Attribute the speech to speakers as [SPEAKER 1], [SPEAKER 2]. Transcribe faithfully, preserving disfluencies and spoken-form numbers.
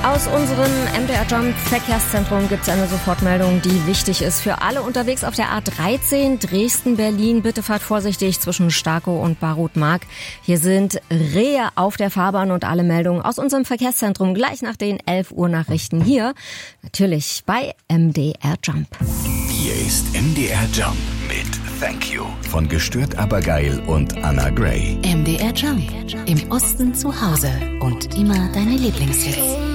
[SPEAKER 1] Aus unserem M D R Jump Verkehrszentrum gibt es eine Sofortmeldung, die wichtig ist für alle unterwegs auf der A dreizehn Dresden-Berlin. Bitte fahrt vorsichtig zwischen Starkow und Barut-Mark. Hier sind Rehe auf der Fahrbahn und alle Meldungen aus unserem Verkehrszentrum gleich nach den elf Uhr Nachrichten hier. Natürlich bei M D R Jump.
[SPEAKER 2] Hier ist M D R Jump mit Thank You von Gestört aber geil und Anna Gray.
[SPEAKER 3] M D R Jump. Im Osten zu Hause und immer deine Lieblingshits.